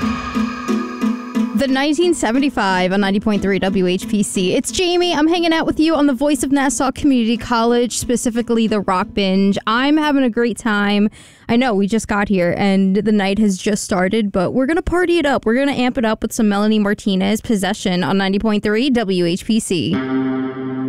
The 1975 on 90.3 WHPC. It's Jamie. I'm hanging out with you on the Voice of Nassau Community College, specifically the Rock Binge. I'm having a great time. I know we just got here and the night has just started, but we're going to party it up. We're going to amp it up with some Melanie Martinez, Possession on 90.3 WHPC.